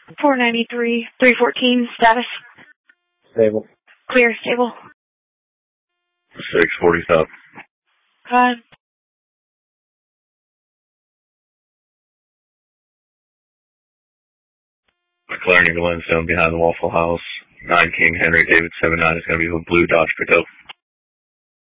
493, 314, status. Stable. Clear, stable. 640 South. McLaren Glenstone behind the Waffle House. 9 King Henry David 79 is going to be with Blue Dodge Patel.